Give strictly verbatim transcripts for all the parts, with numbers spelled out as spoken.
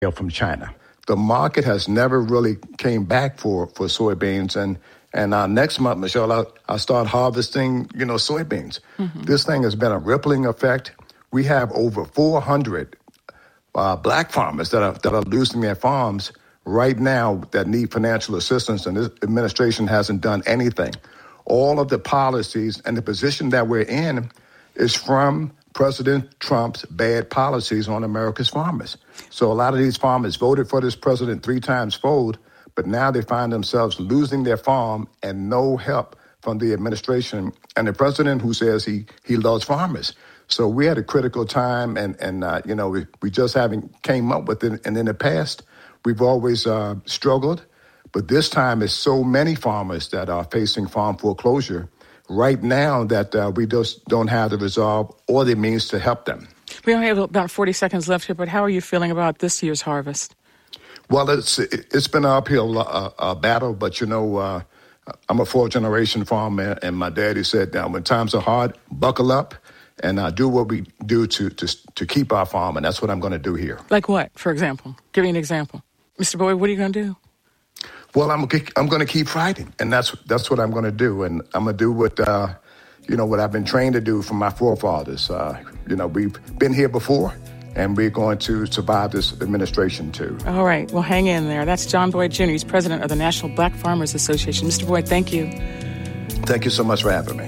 from China. The market has never really came back for, for soybeans. And, and uh, next month, Michelle, I'll, I'll start harvesting, you know, soybeans. Mm-hmm. This thing has been a rippling effect. We have over four hundred uh, black farmers that are, that are losing their farms right now that need financial assistance, and this administration hasn't done anything. All of the policies and the position that we're in is from President Trump's bad policies on America's farmers. So a lot of these farmers voted for this president three times fold, but now they find themselves losing their farm and no help from the administration and the president who says he, he loves farmers. So we're at a critical time, and, and uh, you know, we, we just haven't came up with it. And in the past, we've always uh, struggled, but this time it's so many farmers that are facing farm foreclosure right now that uh, we just don't have the resolve or the means to help them. We only have about forty seconds left here, but how are you feeling about this year's harvest? Well, it's it's been an uphill uh, uh, battle, but you know, uh, I'm a fourth-generation farmer, and my daddy said, "Now, when times are hard, buckle up and uh, do what we do to, to to keep our farm," and that's what I'm going to do here. Like what, for example? Give me an example. Mister Boyd, what are you going to do? Well, I'm I'm going to keep fighting, and that's that's what I'm going to do, and I'm going to do what uh, you know what I've been trained to do from my forefathers. Uh, you know, we've been here before, and we're going to survive this administration too. All right, well, hang in there. That's John Boyd Junior He's president of the National Black Farmers Association. Mister Boyd, thank you. Thank you so much for having me.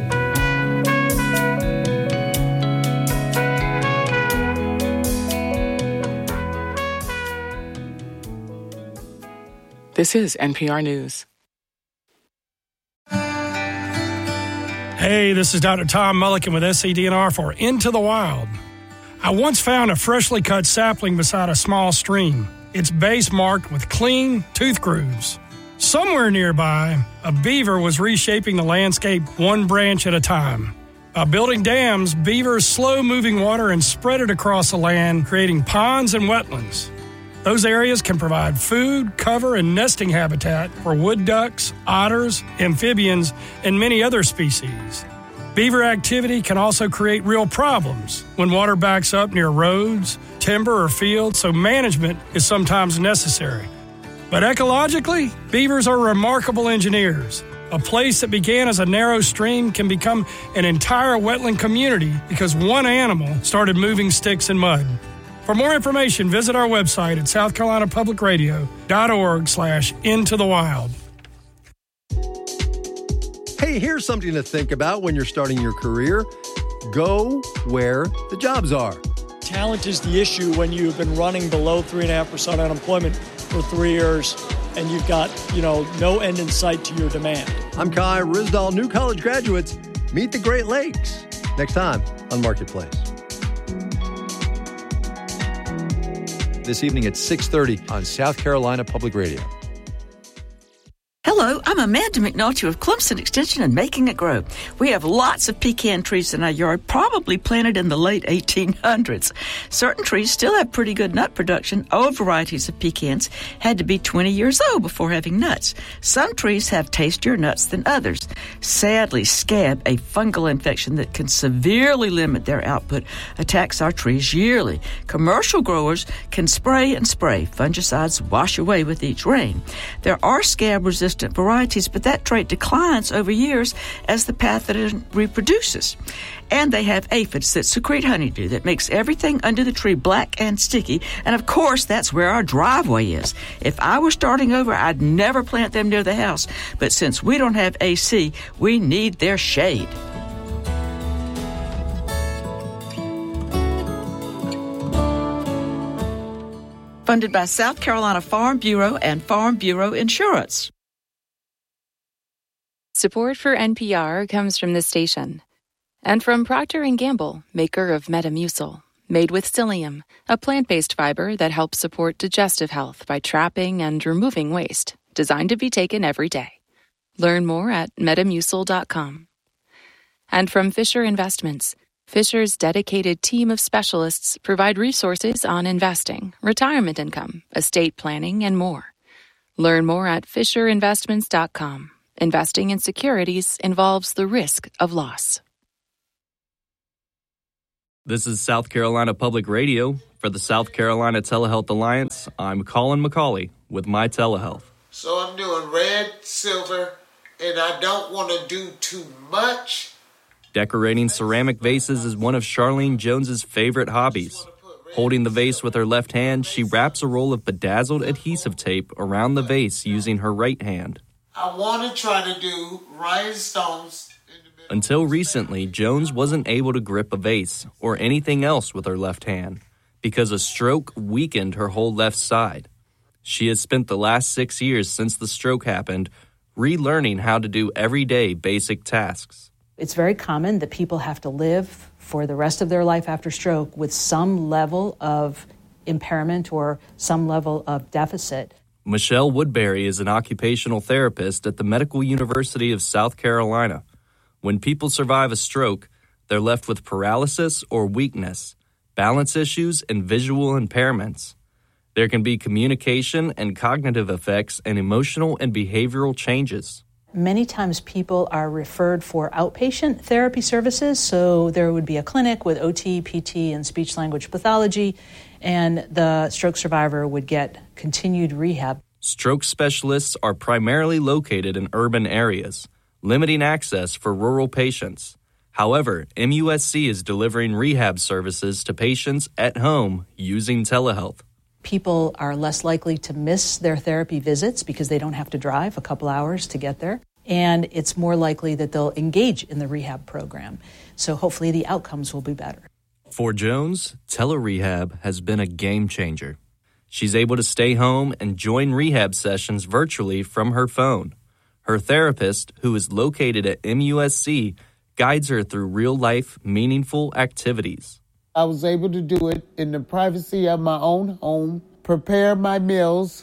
This is N P R News. Hey, this is Doctor Tom Mulliken with S C D N R for Into the Wild. I once found a freshly cut sapling beside a small stream. Its base marked with clean tooth grooves. Somewhere nearby, a beaver was reshaping the landscape one branch at a time. By building dams, beavers slow moving water and spread it across the land, creating ponds and wetlands. Those areas can provide food, cover, and nesting habitat for wood ducks, otters, amphibians, and many other species. Beaver activity can also create real problems when water backs up near roads, timber, or fields, so management is sometimes necessary. But ecologically, beavers are remarkable engineers. A place that began as a narrow stream can become an entire wetland community because one animal started moving sticks and mud. For more information, visit our website at south carolina public radio dot org slash into the wild. Hey, here's something to think about when you're starting your career. Go where the jobs are. Talent is the issue when you've been running below three point five percent unemployment for three years and you've got, you know, no end in sight to your demand. I'm Kai Risdall. New college graduates, meet the Great Lakes. Next time on Marketplace. This evening at six thirty on South Carolina Public Radio. Hello, I'm Amanda McNulty of Clemson Extension and Making It Grow. We have lots of pecan trees in our yard, probably planted in the late eighteen hundreds. Certain trees still have pretty good nut production. Old varieties of pecans had to be twenty years old before having nuts. Some trees have tastier nuts than others. Sadly, scab, a fungal infection that can severely limit their output, attacks our trees yearly. Commercial growers can spray and spray. Fungicides wash away with each rain. There are scab-resistant varieties, but that trait declines over years as the pathogen reproduces. And they have aphids that secrete honeydew that makes everything under the tree black and sticky. And of course, that's where our driveway is. If I were starting over, I'd never plant them near the house. But since we don't have A C, we need their shade. Funded by South Carolina Farm Bureau and Farm Bureau Insurance. Support for N P R comes from this station and from Procter and Gamble, maker of Metamucil, made with psyllium, a plant-based fiber that helps support digestive health by trapping and removing waste, designed to be taken every day. Learn more at metamucil dot com. And from Fisher Investments, Fisher's dedicated team of specialists provide resources on investing, retirement income, estate planning, and more. Learn more at fisher investments dot com. Investing in securities involves the risk of loss. This is South Carolina Public Radio. For the South Carolina Telehealth Alliance, I'm Colin McCauley with My Telehealth. So I'm doing red, silver, and I don't want to do too much. Decorating ceramic vases is one of Charlene Jones's favorite hobbies. Holding the vase with her left hand, she wraps a roll of bedazzled adhesive tape around the vase using her right hand. I want to try to do rhinestones. Until recently, Jones wasn't able to grip a vase or anything else with her left hand because a stroke weakened her whole left side. She has spent the last six years since the stroke happened relearning how to do everyday basic tasks. It's very common that people have to live for the rest of their life after stroke with some level of impairment or some level of deficit. Michelle Woodbury is an occupational therapist at the Medical University of South Carolina. When people survive a stroke, they're left with paralysis or weakness, balance issues, and visual impairments. There can be communication and cognitive effects and emotional and behavioral changes. Many times people are referred for outpatient therapy services, so there would be a clinic with O T, P T, and speech-language pathology, and the stroke survivor would get continued rehab. Stroke specialists are primarily located in urban areas, limiting access for rural patients. However, M U S C is delivering rehab services to patients at home using telehealth. People are less likely to miss their therapy visits because they don't have to drive a couple hours to get there. And it's more likely that they'll engage in the rehab program. So hopefully the outcomes will be better. For Jones, telerehab has been a game changer. She's able to stay home and join rehab sessions virtually from her phone. Her therapist, who is located at M U S C, guides her through real-life, meaningful activities. I was able to do it in the privacy of my own home, prepare my meals,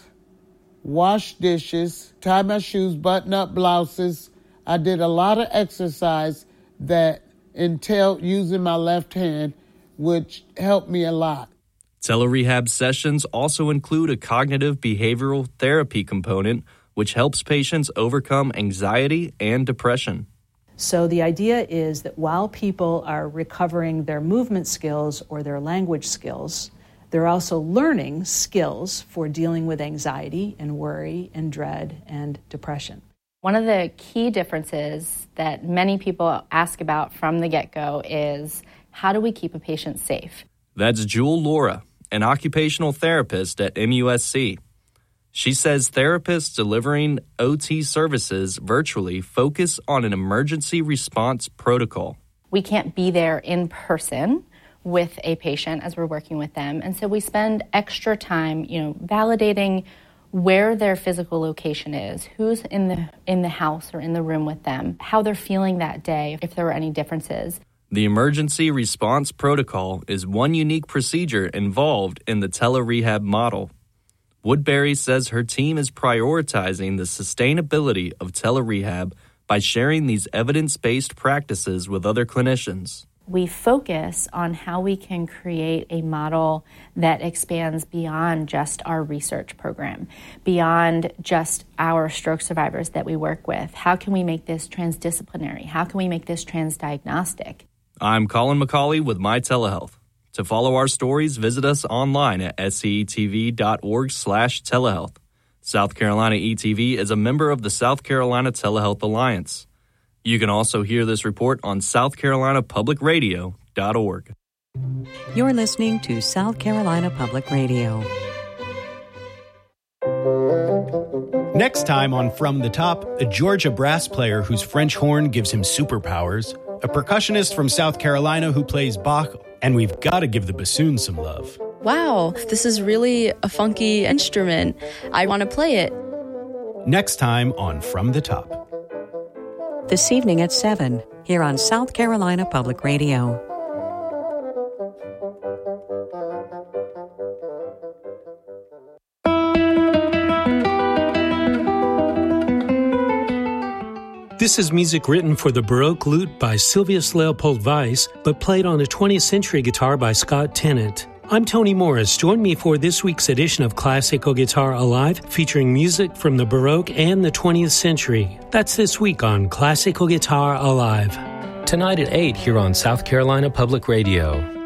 wash dishes, tie my shoes, button up blouses. I did a lot of exercise that entailed using my left hand, which helped me a lot. Telerehab sessions also include a cognitive behavioral therapy component, which helps patients overcome anxiety and depression. So the idea is that while people are recovering their movement skills or their language skills, they're also learning skills for dealing with anxiety and worry and dread and depression. One of the key differences that many people ask about from the get-go is, how do we keep a patient safe? That's Jewel Laura, an occupational therapist at M U S C. She says therapists delivering O T services virtually focus on an emergency response protocol. We can't be there in person with a patient as we're working with them, and so we spend extra time, you know, validating where their physical location is, who's in the in the house or in the room with them, how they're feeling that day, if there were any differences. The emergency response protocol is one unique procedure involved in the telerehab model. Woodbury says her team is prioritizing the sustainability of telerehab by sharing these evidence-based practices with other clinicians. We focus on how we can create a model that expands beyond just our research program, beyond just our stroke survivors that we work with. How can we make this transdisciplinary? How can we make this transdiagnostic? I'm Colin McCauley with My Telehealth. To follow our stories, visit us online at sectv.org slash telehealth. South Carolina E T V is a member of the South Carolina Telehealth Alliance. You can also hear this report on south carolina public radio dot org. You're listening to South Carolina Public Radio. Next time on From the Top, a Georgia brass player whose French horn gives him superpowers, a percussionist from South Carolina who plays Bach, and we've got to give the bassoon some love. Wow, this is really a funky instrument. I want to play it. Next time on From the Top. This evening at seven, here on South Carolina Public Radio. This is music written for the Baroque lute by Sylvius Leopold Weiss, but played on a twentieth century guitar by Scott Tennant. I'm Tony Morris. Join me for this week's edition of Classical Guitar Alive, featuring music from the Baroque and the twentieth century. That's this week on Classical Guitar Alive. Tonight at eight here on South Carolina Public Radio.